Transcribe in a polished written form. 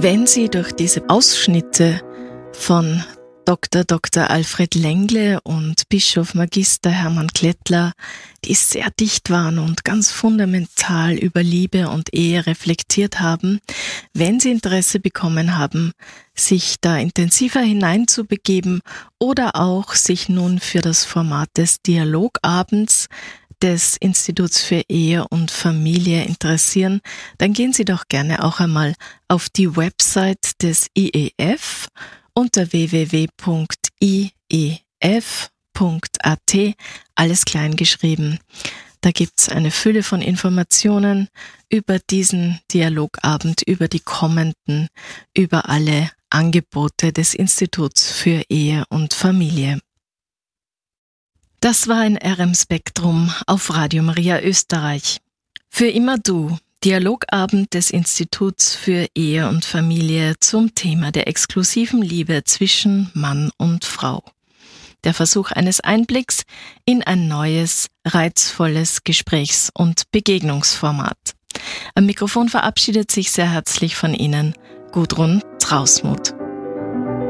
Wenn Sie durch diese Ausschnitte von Dr. Alfred Lengle und Bischof Magister Hermann Klettler, die sehr dicht waren und ganz fundamental über Liebe und Ehe reflektiert haben, wenn Sie Interesse bekommen haben, sich da intensiver hineinzubegeben oder auch sich nun für das Format des Dialogabends des Instituts für Ehe und Familie interessieren, dann gehen Sie doch gerne auch einmal auf die Website des IEF unter www.ief.at, alles klein geschrieben. Da gibt's eine Fülle von Informationen über diesen Dialogabend, über die kommenden, über alle Angebote des Instituts für Ehe und Familie. Das war ein RM-Spektrum auf Radio Maria Österreich. Für immer du, Dialogabend des Instituts für Ehe und Familie zum Thema der exklusiven Liebe zwischen Mann und Frau. Der Versuch eines Einblicks in ein neues, reizvolles Gesprächs- und Begegnungsformat. Am Mikrofon verabschiedet sich sehr herzlich von Ihnen Gudrun Trausmuth.